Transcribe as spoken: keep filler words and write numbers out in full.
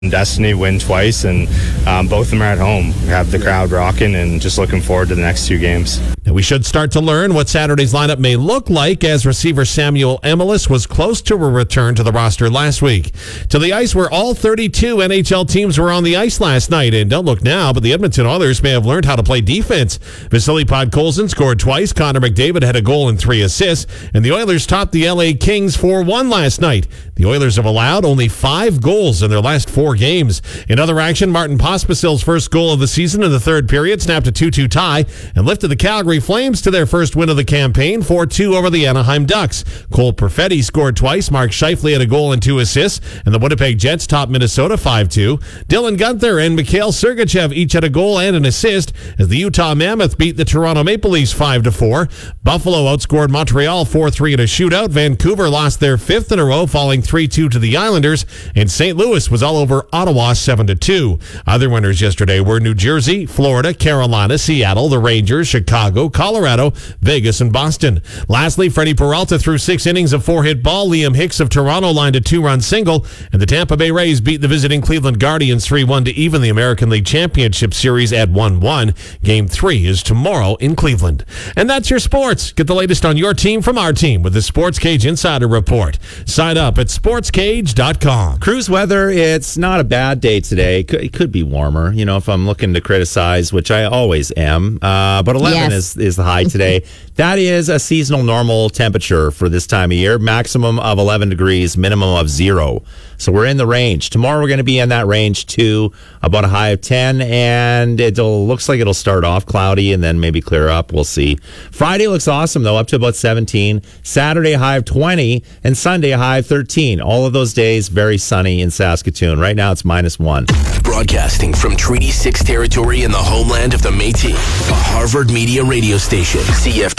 Destiny win twice, and um, both of them are at home. We have the crowd rocking, and just looking forward to the next two games. Now we should start to learn what Saturday's lineup may look like, as receiver Samuel Emilus was close to a return to the roster last week. To the ice where all thirty-two N H L teams were on the ice last night, and don't look now, but the Edmonton Oilers may have learned how to play defense. Vasily Podkolzin scored twice, Connor McDavid had a goal and three assists, and the Oilers topped the L A Kings four one last night. The Oilers have allowed only five goals in their last four games. In other action, Martin Pospisil's first goal of the season in the third period snapped a two two tie and lifted the Calgary Flames to their first win of the campaign, four two over the Anaheim Ducks. Cole Perfetti scored twice, Mark Scheifele had a goal and two assists, and the Winnipeg Jets topped Minnesota five two. Dylan Guenther and Mikhail Sergachev each had a goal and an assist as the Utah Mammoth beat the Toronto Maple Leafs five to four. Buffalo outscored Montreal four three in a shootout. Vancouver lost their fifth in a row, falling three two to the Islanders, and Saint Louis was all over Ottawa seven to two. Other winners yesterday were New Jersey, Florida, Carolina, Seattle, the Rangers, Chicago, Colorado, Vegas, and Boston. Lastly, Freddie Peralta threw six innings of four-hit ball. Liam Hicks of Toronto lined a two-run single, and the Tampa Bay Rays beat the visiting Cleveland Guardians three one to even the American League Championship Series at one one. Game three is tomorrow in Cleveland. And that's your sports. Get the latest on your team from our team with the Sports Cage Insider Report. Sign up at sports cage dot com. Cruise weather, it's not a bad day today. It could be warmer, you know, if I'm looking to criticize, which I always am. Uh, but eleven Yes. is, is the high today. That is a seasonal normal temperature for this time of year. Maximum of eleven degrees, minimum of zero. So we're in the range. Tomorrow we're going to be in that range too, about a high of ten, and it looks like it'll start off cloudy and then maybe clear up. We'll see. Friday looks awesome, though, up to about seventeen. Saturday, a high of twenty, and Sunday, a high of thirteen. All of those days, very sunny in Saskatoon. Right now, it's minus one. Broadcasting from Treaty six territory in the homeland of the Métis, a Harvard Media radio station, C F